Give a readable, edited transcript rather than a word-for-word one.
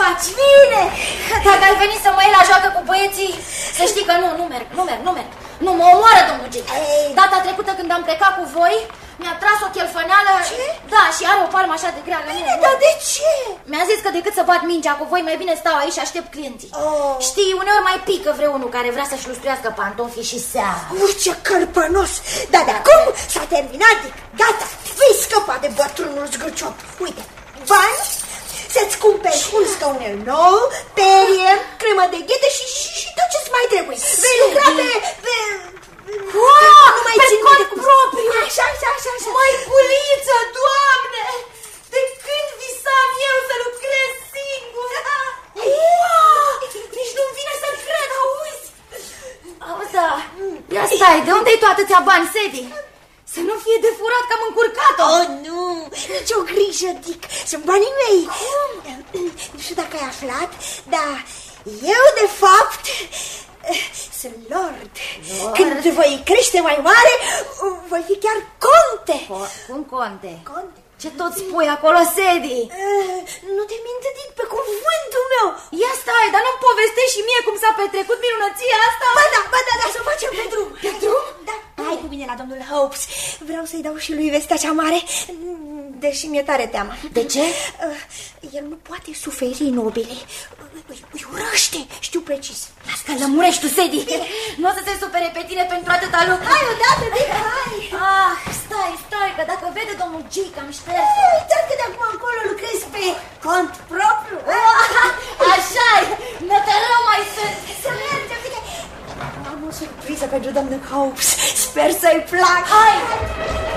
faci? Bine! Dacă ai venit să mă iei la joacă cu băieții, să știi că nu merg. Nu, mă omoară domnul G. Data trecută când am plecat cu voi, mi-a tras o chelfăneală. Ce? Da, și are o palmă așa de grea. Bine, dar de ce? Mi-a zis că decât să bat mingea cu voi, mai bine stau aici și aștept clienții. Știi, uneori mai pică vreunul care vrea să-și lustruiască pantofii și seara. Ce cărpănos! Dar de acum s-a terminat, gata, vei scăpa de bătrânul zgârciop. Uite, bani, să-ți cumperi un scaunel nou, perie, cremă de ghete și tot ce-ți mai trebuie. Vei lucra pe cont propriu. Așa. Măiculiță, Doamne! De când visam eu să lucrez singur? Nici nu-mi vine să cred, auzi? Da, ia stai, de unde-i tu atâția bani, Sedi? Să nu fie de furat că am încurcat-o. Nu, nicio grijă, Dick, sunt banii mei. Nu știu dacă ai aflat, dar eu, de fapt, sunt lord. Când voi crește mai mare, voi fi chiar conte. Cum conte? Ce tot spui acolo, Sedi? Nu te minte, Dick, pe cuvântul meu. Ia stai, dar nu-mi povestești și mie cum s-a petrecut minunăția asta? Ba da, să facem pe drum. Pe drum? Da, hai cu mine la domnul Hopes. Vreau să-i dau și lui vestea cea mare, deși mi-e tare teamă. De ce? El nu poate suferi nobile. Îi urăște, știu precis. Las că lămurești tu, Sedi. Nu o să se supere pe tine pentru atâta lucru. Hai odată, Dick, hai. Stai, că dacă vede domnul G că am șters. Uitați că de acum încolo lucrezi pe cont propriu. Așa-i, nătărău mai sunt. Să mergem, uite. Am o surpriză pentru domnul Hopes. Sper să-i placă. Hai!